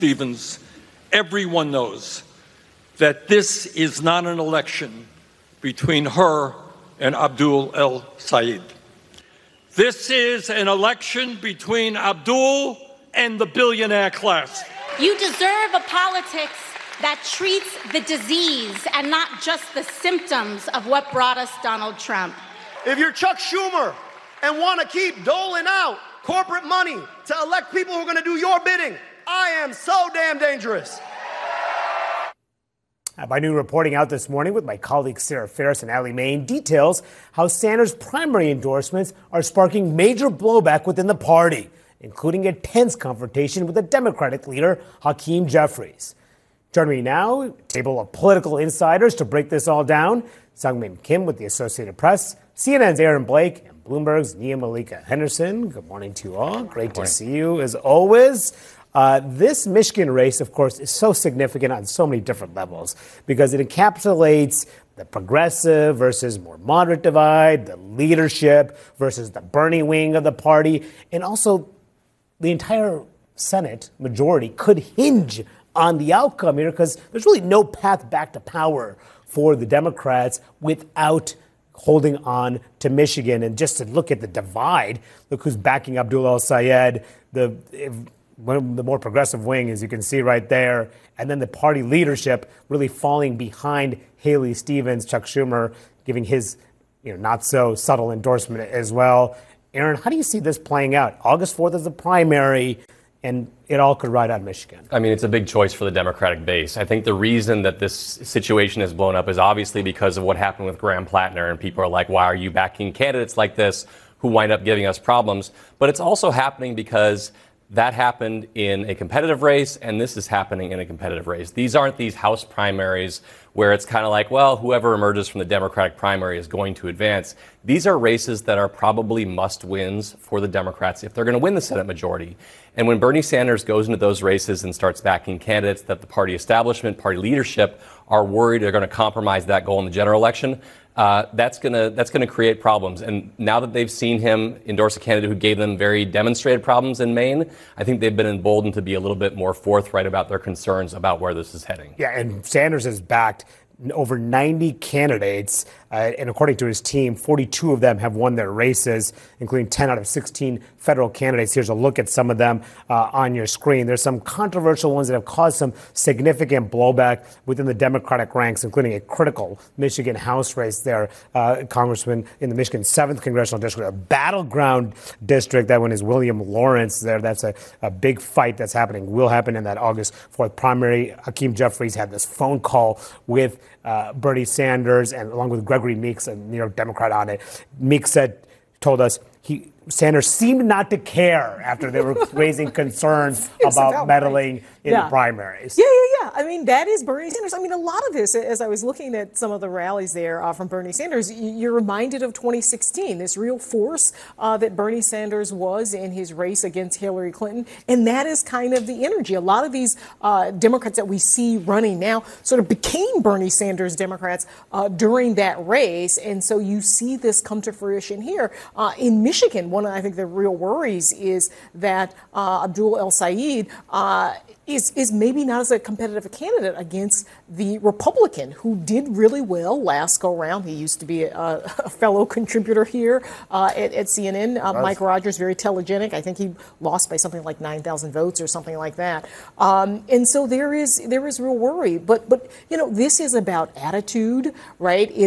Stevens, everyone knows that this is not an election between her and Abdul El Sayed. This is an election between Abdul and the billionaire class. You deserve a politics that treats the disease and not just the symptoms of what brought us Donald Trump. If you're Chuck Schumer and want to keep doling out corporate money to elect people who are going to do your bidding, I am so damn dangerous. My new reporting out this morning with my colleagues Sarah Ferris and Allie Main details how Sanders' primary endorsements are sparking major blowback within the party, including a tense confrontation with the Democratic leader, Hakeem Jeffries. Joining me now, a table of political insiders to break this all down. Sung-Min Kim with the Associated Press, CNN's Aaron Blake, and Bloomberg's Nia Malika Henderson. Good morning to you all. Great to see you, as always. This Michigan race, of course, is so significant on so many different levels because it encapsulates the progressive versus more moderate divide, the leadership versus the Bernie wing of the party, and also the entire Senate majority could hinge on the outcome here because there's really no path back to power for the Democrats without holding on to Michigan. And just to look at the divide, look who's backing Abdul El Sayed, one of the more progressive wing, as you can see right there, and then the party leadership really falling behind Haley Stevens, Chuck Schumer giving his not so subtle endorsement as well. Aaron, how do you see this playing out? August 4th is the primary, and it all could ride on Michigan. I mean, it's a big choice for the Democratic base. I think the reason that this situation has blown up is obviously because of what happened with Graham Plattner, and people are like, why are you backing candidates like this who wind up giving us problems? But it's also happening because that happened in a competitive race, and this is happening in a competitive race. These aren't these House primaries where it's kind of like, well, whoever emerges from the Democratic primary is going to advance. These are races that are probably must-wins for the Democrats if they're going to win the Senate majority. And when Bernie Sanders goes into those races and starts backing candidates that the party establishment, party leadership are worried are going to compromise that goal in the general election, that's gonna create problems. And now that they've seen him endorse a candidate who gave them very demonstrated problems in Maine, I think they've been emboldened to be a little bit more forthright about their concerns about where this is heading. Yeah, and Sanders has backed over 90 candidates, and according to his team, 42 of them have won their races, including 10 out of 16 federal candidates. Here's a look at some of them on your screen. There's some controversial ones that have caused some significant blowback within the Democratic ranks, including a critical Michigan House race there. Congressman in the Michigan 7th Congressional District, a battleground district. That one is William Lawrence there. That's a big fight that's happening, will happen in that August 4th primary. Hakeem Jeffries had this phone call with Bernie Sanders and along with Gregory Meeks, a New York Democrat, on it. Meeks told us Sanders seemed not to care after they were raising concerns about meddling in the primaries. Yeah. I mean, that is Bernie Sanders. I mean, a lot of this, as I was looking at some of the rallies there from Bernie Sanders, you're reminded of 2016, this real force that Bernie Sanders was in his race against Hillary Clinton. And that is kind of the energy. A lot of these Democrats that we see running now sort of became Bernie Sanders Democrats during that race. And so you see this come to fruition here in Michigan. One of, I think, the real worries is that Abdul El Sayed is maybe not as a competitive candidate against the Republican who did really well last go round. He used to be a fellow contributor here at CNN. Mike Rogers, very telegenic. I think he lost by something like 9,000 votes or something like that. And so there is real worry. But this is about attitude, right?